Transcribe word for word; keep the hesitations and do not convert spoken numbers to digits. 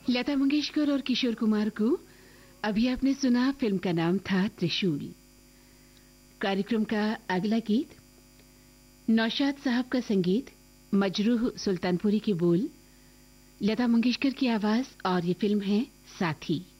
लता मंगेशकर और किशोर कुमार को अभी आपने सुना। फिल्म का नाम था त्रिशूल। कार्यक्रम का अगला गीत नौशाद साहब का संगीत, मजरूह सुल्तानपुरी के बोल, लता मंगेशकर की आवाज और ये फिल्म है साथी।